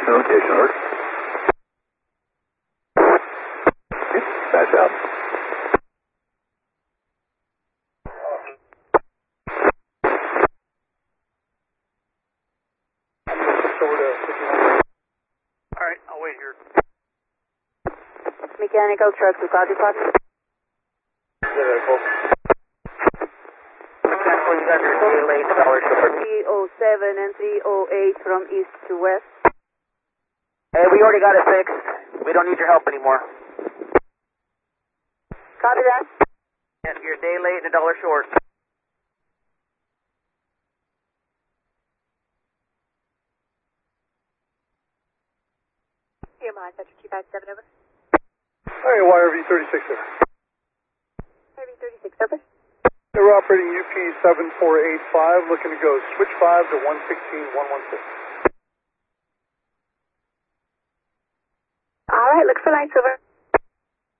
Okay, short. Patch out. Alright, I'll wait here. Mechanical truck to call department. 307 and 308 from east to west. Hey, we already got it fixed. We don't need your help anymore. Copy that. And you're a day late and $1 short. Here, my Sector 257, over. Hey, YRV 36 there. YRV 36, over. They were operating UP 7485, looking to go switch 5 to 116-116. All right, look for lights, over.